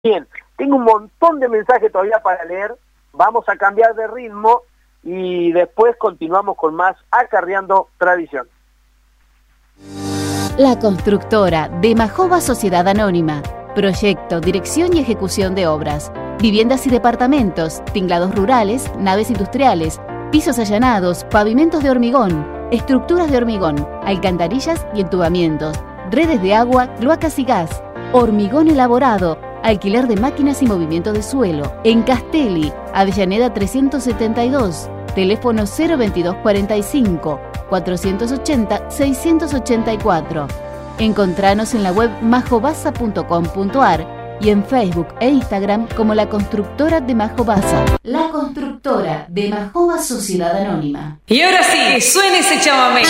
Bien, tengo un montón de mensajes todavía para leer, vamos a cambiar de ritmo y después continuamos con más Acarreando Tradición. La constructora de Majoba Sociedad Anónima. Proyecto, dirección y ejecución de obras. Viviendas y departamentos, tinglados rurales, naves industriales, pisos allanados, pavimentos de hormigón, estructuras de hormigón, alcantarillas y entubamientos, redes de agua, cloacas y gas, hormigón elaborado, alquiler de máquinas y movimiento de suelo. En Castelli, Avellaneda 372, teléfono 02245 480 684. Encontranos en la web majobasa.com.ar y en Facebook e Instagram como La Constructora de Majobasa. La Constructora de Majoba Sociedad Anónima. Y ahora sí, que suene ese chamamé.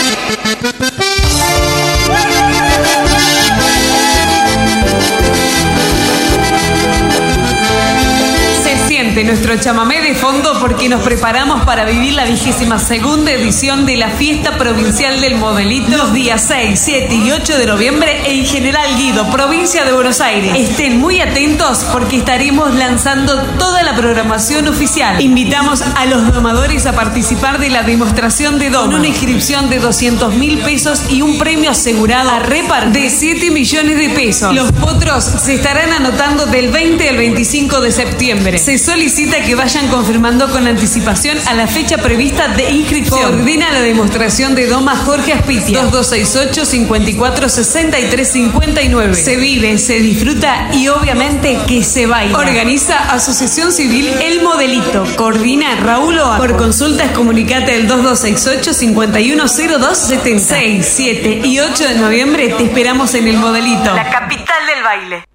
Siente nuestro chamamé de fondo porque nos preparamos para vivir la 22ª edición de la Fiesta Provincial del Modelito los días 6, 7 y 8 de noviembre en General Guido, provincia de Buenos Aires. Estén muy atentos porque estaremos lanzando toda la programación oficial. Invitamos a los domadores a participar de la demostración de doma, con una inscripción de 200.000 pesos y un premio asegurado a repartir de 7 millones de pesos. Los potros se estarán anotando del 20 al 25 de septiembre. Se solicita que vayan confirmando con anticipación a la fecha prevista de inscripción. Coordina la demostración de doma Jorge Aspitia, 2268 54 63 59. Se vive, se disfruta y obviamente que se baila. Organiza Asociación Civil El Modelito. Coordina Raúl Oa. Por consultas comunicate al 2268 5102 76. 7 y 8 de noviembre te esperamos en El Modelito, la capital del baile.